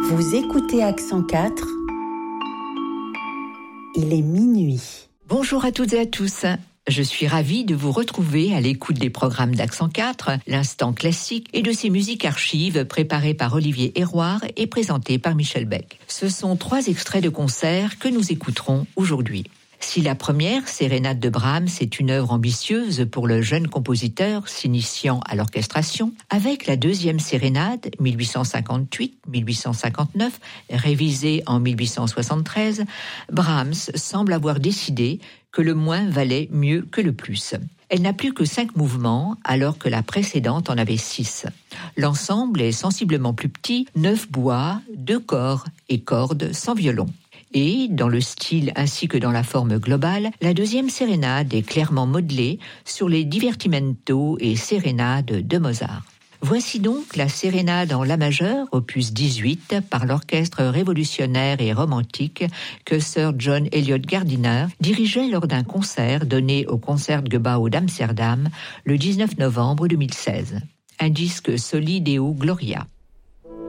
Vous écoutez Accent 4, il est minuit. Bonjour à toutes et à tous. Je suis ravie de vous retrouver à l'écoute des programmes d'Accent 4, l'instant classique et de ses musiques archives préparées par Olivier Héroard et présentées par Michel Beck. Ce sont 3 extraits de concerts que nous écouterons aujourd'hui. Si la première, Sérénade de Brahms, est une œuvre ambitieuse pour le jeune compositeur s'initiant à l'orchestration, avec la deuxième sérénade, 1858-1859, révisée en 1873, Brahms semble avoir décidé que le moins valait mieux que le plus. Elle n'a plus que 5 mouvements, alors que la précédente en avait 6. L'ensemble est sensiblement plus petit, 9 bois, 2 corps et cordes sans violon. Et, dans le style ainsi que dans la forme globale, la deuxième sérénade est clairement modelée sur les divertimento et sérénades de Mozart. Voici donc la sérénade en la majeur, opus 18, par l'orchestre révolutionnaire et romantique que Sir John Eliot Gardiner dirigeait lors d'un concert donné au Concertgebouw d'Amsterdam le 19 novembre 2016. Un disque solide et Gloria.